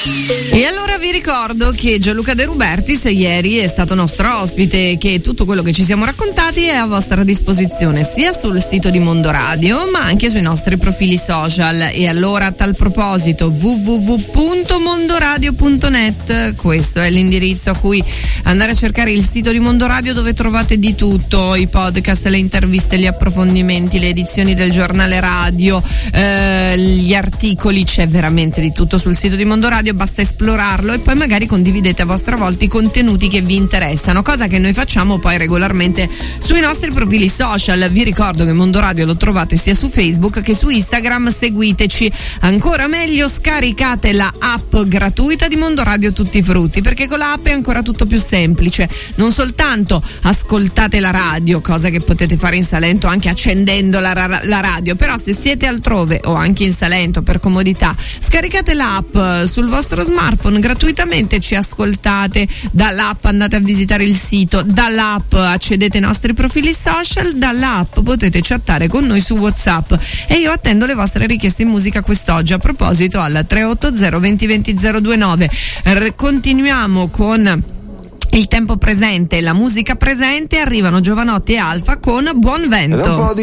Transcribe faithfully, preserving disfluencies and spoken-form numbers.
E allora vi ricordo che Gianluca De Rubertis ieri è stato nostro ospite e che tutto quello che ci siamo raccontati è a vostra disposizione sia sul sito di Mondo Radio ma anche sui nostri profili social. E allora a tal proposito w w w punto mondoradio punto net, questo è l'indirizzo a cui andare a cercare il sito di Mondo Radio, dove trovate di tutto: i podcast, le interviste, gli approfondimenti, le edizioni del giornale radio, eh, gli articoli, c'è veramente di tutto sul sito di Mondo Radio, basta esplorarlo e poi magari condividete a vostra volta i contenuti che vi interessano, cosa che noi facciamo poi regolarmente sui nostri profili social. Vi ricordo che Mondo Radio lo trovate sia su Facebook che su Instagram, seguiteci. Ancora meglio, scaricate la app gratuita di Mondo Radio Tutti Frutti, perché con la app è ancora tutto più semplice. Non soltanto ascoltate la radio, cosa che potete fare in Salento anche accendendo la, ra- la radio, però se siete altrove o anche in Salento per comodità, scaricate l'app sul vostro smartphone gratuitamente, ci ascoltate dall'app, andate a visitare il sito, dall'app accedete ai nostri profili social, dall'app potete chattare con noi su WhatsApp e io attendo le vostre richieste in musica quest'oggi. A proposito, al tre otto zero venti venti zero due nove R- continuiamo con il tempo presente, la musica presente. Arrivano Giovanotti e Alfa con Buon Vento.